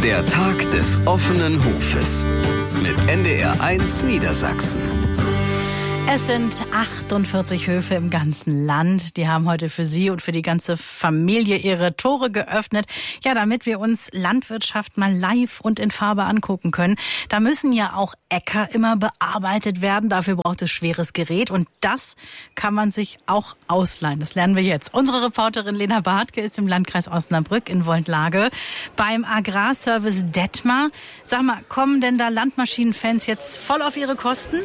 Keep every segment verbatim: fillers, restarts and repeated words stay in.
Der Tag des offenen Hofes mit N D R eins Niedersachsen. Es sind achtundvierzig Höfe im ganzen Land. Die haben heute für Sie und für die ganze Familie ihre Tore geöffnet. Ja, damit wir uns Landwirtschaft mal live und in Farbe angucken können. Da müssen ja auch Äcker immer bearbeitet werden. Dafür braucht es schweres Gerät. Und das kann man sich auch ausleihen. Das lernen wir jetzt. Unsere Reporterin Lena Bartke ist im Landkreis Osnabrück in Wolntlage beim Agrarservice Detmar. Sag mal, kommen denn da Landmaschinenfans jetzt voll auf ihre Kosten?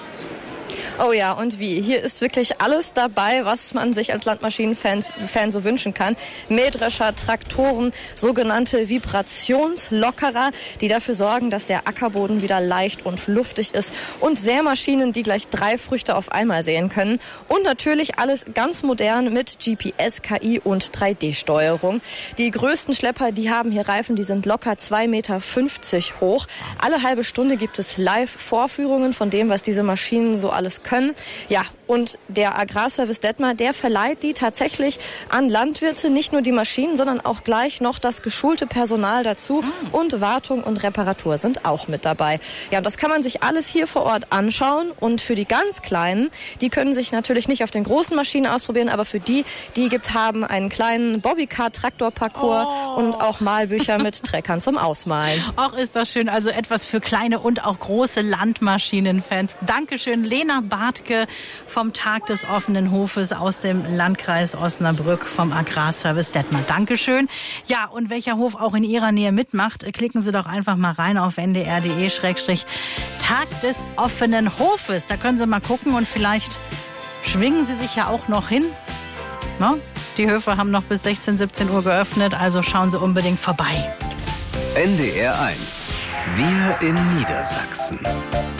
Oh ja, und wie? Hier ist wirklich alles dabei, was man sich als Landmaschinenfan Fan so wünschen kann. Mähdrescher, Traktoren, sogenannte Vibrationslockerer, die dafür sorgen, dass der Ackerboden wieder leicht und luftig ist. Und Sämaschinen, die gleich drei Früchte auf einmal säen können. Und natürlich alles ganz modern mit G P S, K I und drei D Steuerung. Die größten Schlepper, die haben hier Reifen, die sind locker zwei Meter fünfzig hoch. Alle halbe Stunde gibt es Live-Vorführungen von dem, was diese Maschinen so alles können. Ja, und der Agrarservice Detmar, der verleiht die tatsächlich an Landwirte, nicht nur die Maschinen, sondern auch gleich noch das geschulte Personal dazu. Mhm. Und Wartung und Reparatur sind auch mit dabei. Ja, und das kann man sich alles hier vor Ort anschauen. Und für die ganz Kleinen, die können sich natürlich nicht auf den großen Maschinen ausprobieren, aber für die, die gibt haben einen kleinen Bobbycar-Traktorparcours oh. und auch Malbücher mit Treckern zum Ausmalen. Auch ist das schön, also etwas für kleine und auch große Landmaschinenfans. Dankeschön, Lena Bartke vom Tag des offenen Hofes aus dem Landkreis Osnabrück vom Agrarservice Detmar. Dankeschön. Ja, und welcher Hof auch in Ihrer Nähe mitmacht, klicken Sie doch einfach mal rein auf n d r punkt d e Schrägstrich Tag des offenen Hofes. Da können Sie mal gucken und vielleicht schwingen Sie sich ja auch noch hin. No? Die Höfe haben noch bis sechzehn, siebzehn Uhr geöffnet, also schauen Sie unbedingt vorbei. N D R eins. Wir in Niedersachsen.